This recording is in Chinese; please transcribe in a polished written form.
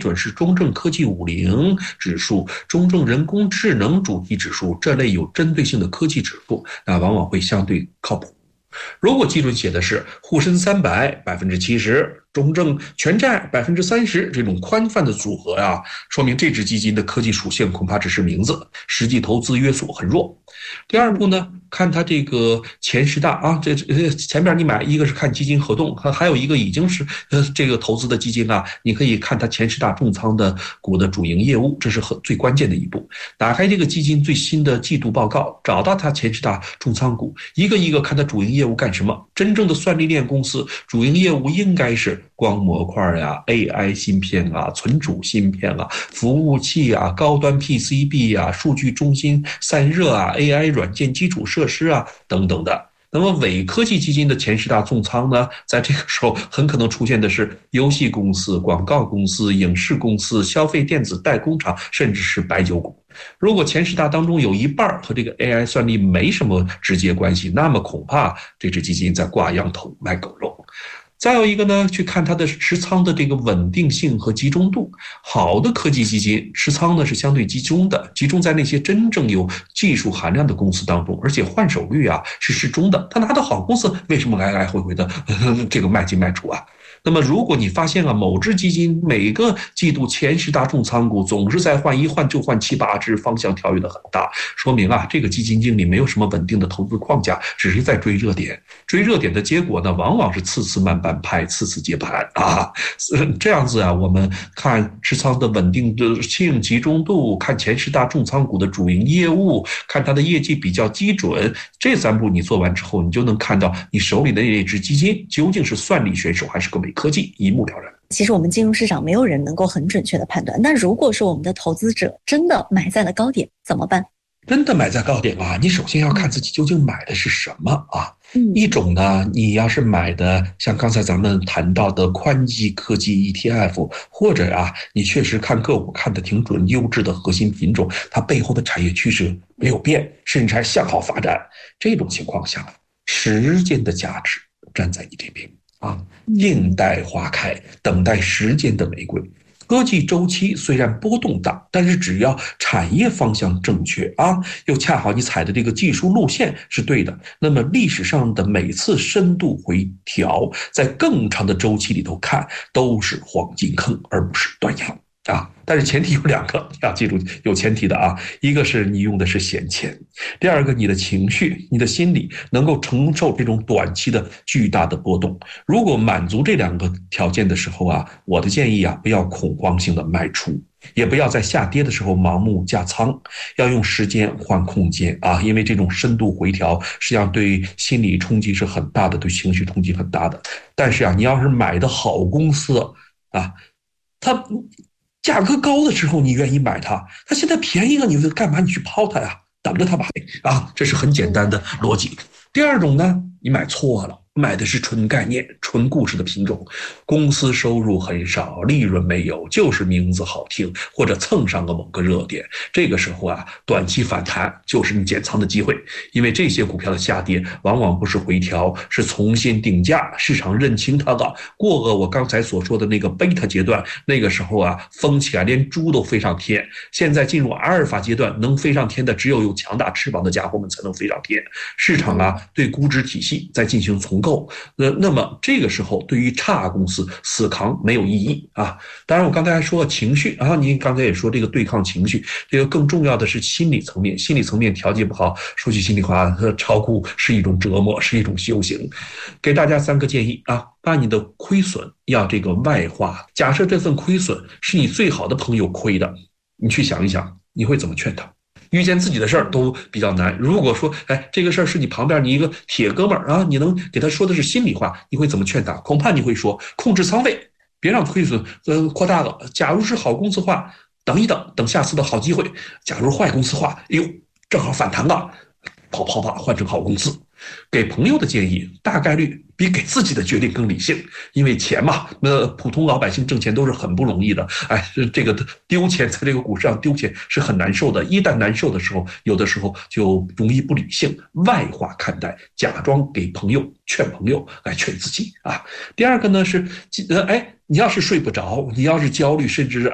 准是中证科技50指数、中证人工智能主题指数这类有针对性的科技指数，那往往会相对靠谱。如果基准写的是沪深300 70%，中证全债 30%， 这种宽泛的组合啊，说明这支基金的科技属性恐怕只是名字，实际投资约束很弱。第二步呢，看它这个前10大啊，这前面你买一个是看基金合同，还有一个已经是这个投资的基金啊，你可以看它前10大重仓的股的主营业务，这是最关键的一步。打开这个基金最新的季度报告，找到它前10大重仓股，一个一个看它主营业务干什么。真正的算力链公司主营业务应该是光模块呀、AI 芯片啊、存储芯片啊、服务器啊、高端 PCB 啊、数据中心散热啊、AI 软件基础设施啊等等的。那么伪科技基金的前10大重仓呢，在这个时候很可能出现的是游戏公司、广告公司、影视公司、消费电子代工厂，甚至是白酒股。如果前10大当中有一半和这个 AI 算力没什么直接关系，那么恐怕这只基金在挂羊头卖狗肉。再有一个呢，去看它的持仓的这个稳定性和集中度。好的科技基金持仓呢是相对集中的，集中在那些真正有技术含量的公司当中，而且换手率啊是适中的。他拿到好公司，为什么来来回回的这个卖进卖出啊？那么如果你发现某只基金每个季度前10大重仓股总是在换，一换就换7、8只，方向跳跃的很大，说明这个基金经理没有什么稳定的投资框架，只是在追热点。追热点的结果呢，往往是次次慢半拍，次次接盘啊。这样子我们看持仓的稳定性、集中度，看前10大重仓股的主营业务，看它的业绩比较基准，这3步你做完之后，你就能看到你手里的那只基金究竟是算力选手还是个伪科技，一目了然。 其实我们金融市场没有人能够很准确的判断，那如果说我们的投资者真的买在了高点怎么办？ 真的买在高点你首先要看自己究竟买的是什么啊。一种呢，你要是买的像刚才咱们谈到的宽基科技 ETF， 或者你确实看个股看得挺准，优质的核心品种，它背后的产业趋势没有变，甚至还向好发展，这种情况下，时间的价值站在你这边静待花开，等待时间的玫瑰。科技周期虽然波动大，但是只要产业方向正确又恰好你踩的这个技术路线是对的，那么历史上的每次深度回调，在更长的周期里头看，都是黄金坑，而不是断崖但是前提有2个，要记住有前提的一个是你用的是闲钱，第二个你的情绪、你的心理能够承受这种短期的巨大的波动。如果满足这2个条件的时候我的建议不要恐慌性的卖出，也不要在下跌的时候盲目加仓，要用时间换空间因为这种深度回调实际上对心理冲击是很大的，对情绪冲击很大的。但是你要是买的好公司它价格高的时候你愿意买它，它现在便宜了你干嘛你去抛它等着它吧这是很简单的逻辑。第二种呢，你买错了，买的是纯概念、纯故事的品种，公司收入很少，利润没有，就是名字好听，或者蹭上个某个热点。这个时候短期反弹就是你减仓的机会，因为这些股票的下跌往往不是回调，是重新定价，市场认清它过了我刚才所说的那个贝塔阶段，那个时候疯起来连猪都飞上天。现在进入阿尔法阶段，能飞上天的只有强大翅膀的家伙们才能飞上天。市场对估值体系在进行重构，那么这个时候对于差公司死扛没有意义当然我刚才还说了情绪您刚才也说这个对抗情绪，这个更重要的是心理层面，心理层面调节不好，说句心里话，炒股是一种折磨，是一种修行。给大家3个建议把你的亏损要这个外化。假设这份亏损是你最好的朋友亏的，你去想一想，你会怎么劝他？遇见自己的事儿都比较难，如果说这个事儿是你旁边你一个铁哥们儿你能给他说的是心里话，你会怎么劝他？恐怕你会说控制仓位，别让亏损扩大了。假如是好公司话，等一等，等下次的好机会。假如坏公司话，正好反弹了，跑吧，换成好公司。给朋友的建议大概率比给自己的决定更理性，因为钱嘛，普通老百姓挣钱都是很不容易的。这个丢钱在这个股市上丢钱是很难受的，一旦难受的时候，有的时候就容易不理性，外化看待，假装给朋友劝朋友来劝自己第二个呢是你要是睡不着，你要是焦虑，甚至